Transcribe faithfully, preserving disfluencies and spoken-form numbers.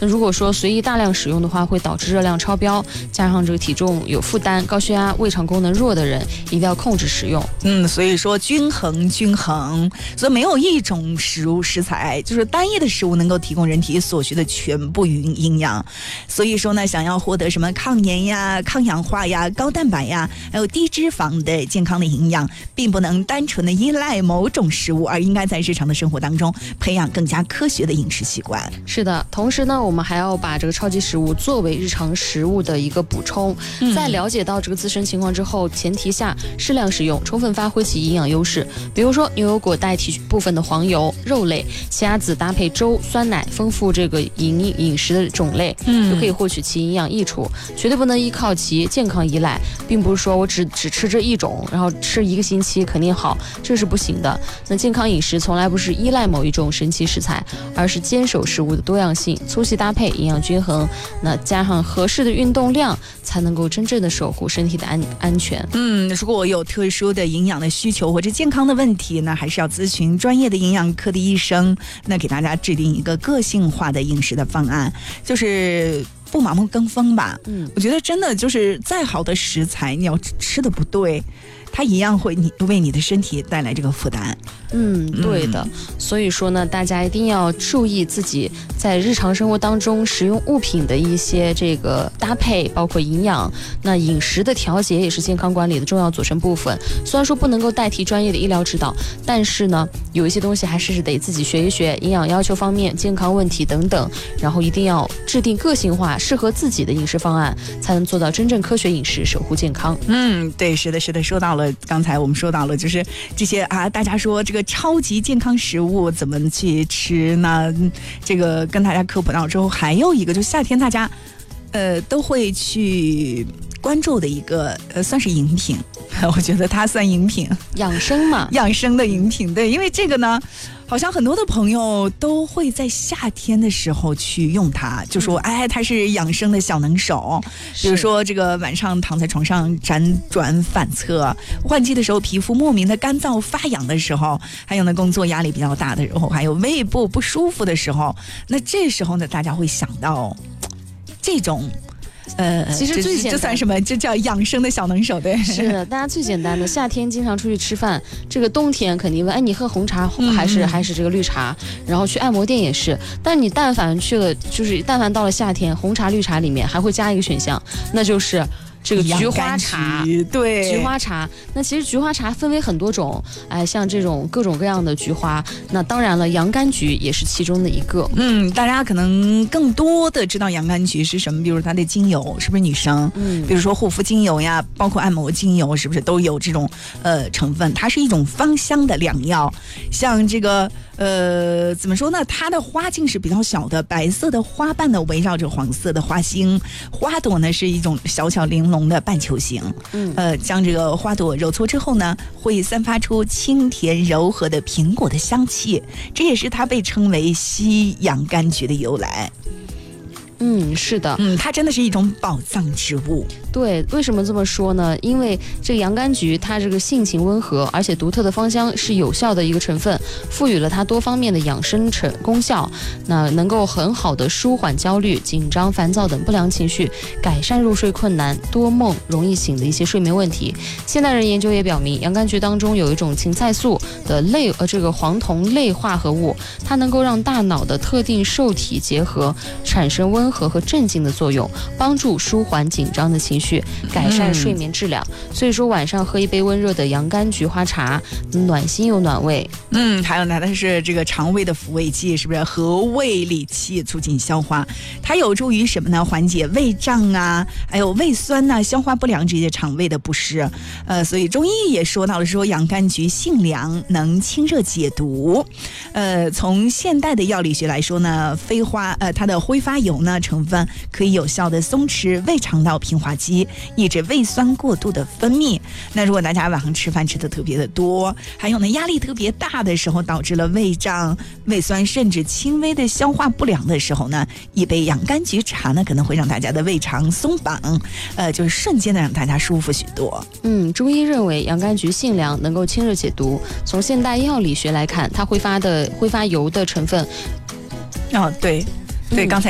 那如果说随意大量使用的话，会导致热量超标，加上这个体重有负担、高血压、胃肠功能弱的人，一定要控制使用。 嗯，所以说均衡均衡，所以没有一种食物食材就是单一的食物能够提供人体所需的全部营养。所以说呢，想要获得什么抗炎呀、抗氧化呀、高蛋白呀，还有低脂肪的健康的营养，并不能单纯的依赖某种食物，而应该在日常的生活当中培养更加科学的饮食习惯。 是的，同时呢，我们还要把这个超级食物作为日常食物的一个补充。嗯、在了解到这个自身情况之后，前提下适量使用，充分发挥其营养优势。比如说牛油果代替部分的黄油、肉类，奇亚籽搭配粥、酸奶，丰富这个饮饮食的种类，嗯，就可以获取其营养益处。绝对不能依靠其健康依赖，并不是说我只只吃这一种，然后吃一个星期肯定好，这是不行的。那健康饮食从来不是依赖某一种神奇食材，而是坚守食物的多样性，粗细搭配，营养均衡，那加上合适的运动量，才能够真正的守护身体的安安全。 嗯，如果我有特殊的营养的需求或者健康的问题，那还是要咨询专业的营养科的医生，那给大家制定一个个性化的饮食的方案，就是不盲目跟风吧。嗯，我觉得真的就是再好的食材，你要吃的不对，它一样会你为你的身体带来这个负担。 嗯，对的。嗯、所以说呢，大家一定要注意自己在日常生活当中食用物品的一些这个搭配，包括营养。那饮食的调节也是健康管理的重要组成部分。虽然说不能够代替专业的医疗指导，但是呢，有一些东西还是得自己学一学。营养要求方面、健康问题等等，然后一定要制定个性化、适合自己的饮食方案，才能做到真正科学饮食，守护健康。 嗯，对，是的，是的，说到了刚才我们说到了，就是这些啊，大家说这个超级健康食物怎么去吃呢？这个跟大家科普到之后，还有一个就是夏天大家呃都会去关注的一个呃算是饮品，我觉得它算饮品， 养生嘛， 养生的饮品。对，因为这个呢，好像很多的朋友都会在夏天的时候去用它，就说哎，它是养生的小能手。比如说这个晚上躺在床上辗转反侧，换季的时候皮肤莫名的干燥发痒的时候，还有呢工作压力比较大的时候，还有胃部不舒服的时候，那这时候呢大家会想到这种呃， 其实最简单， 这算什么？这叫养生的小能手，对。 是大家最简单的。夏天经常出去吃饭，这个冬天肯定问，哎，你喝红茶还是、嗯、还是这个绿茶？然后去按摩店也是，但你但凡去了，就是但凡到了夏天，红茶、绿茶里面还会加一个选项，那就是这个菊花茶。 对， 菊花茶。那其实菊花茶分为很多种，哎，像这种各种各样的菊花，那当然了，洋甘菊也是其中的一个。 嗯，大家可能更多的知道洋甘菊是什么，比如它的精油是不是女生？嗯，比如说护肤精油呀，包括按摩精油，是不是都有这种呃成分？它是一种芳香的良药，像这个。呃，怎么说呢？它的花茎是比较小的，白色的花瓣呢围绕着黄色的花心，花朵呢是一种小巧玲珑的半球形。嗯，呃，将这个花朵揉搓之后呢，会散发出清甜柔和的苹果的香气，这也是它被称为西洋甘菊的由来。 嗯，是的， 嗯，它真的是一种宝藏植物。 对，为什么这么说呢？因为这个洋甘菊它这个性情温和，而且独特的芳香是有效的一个成分，赋予了它多方面的养生成功效，那能够很好的舒缓焦虑、紧张、烦躁等不良情绪，改善入睡困难、多梦、容易醒的一些睡眠问题。现代人研究也表明，洋甘菊当中有一种芹菜素的类呃这个黄酮类化合物，它能够让大脑的特定受体结合，产生温和和镇静的作用，帮助舒缓紧张的情绪，改善睡眠质量。嗯、所以说晚上喝一杯温热的洋甘菊花茶，暖心又暖胃。 嗯，还有呢，它是这个肠胃的抚慰剂，是不是和胃理气，促进消化？它有助于什么呢？缓解胃胀啊，还有胃酸呐、啊、消化不良这些肠胃的不适。呃，所以中医也说到了说洋甘菊性凉，能清热解毒。呃，从现代的药理学来说呢，飞花呃它的挥发油呢成分可以有效的松弛胃肠道平滑肌，抑制胃酸过度的分泌。那如果大家晚上吃饭吃的特别的多，还有呢压力特别大的时候，导致了胃胀、胃酸甚至轻微的消化不良的时候呢，一杯洋甘菊茶呢可能会让大家的胃肠松绑，呃，就是瞬间的让大家舒服许多。 嗯，中医认为洋甘菊性凉，能够清热解毒。从现代药理学来看，它挥发的挥发油的成分， 哦，对对，刚才。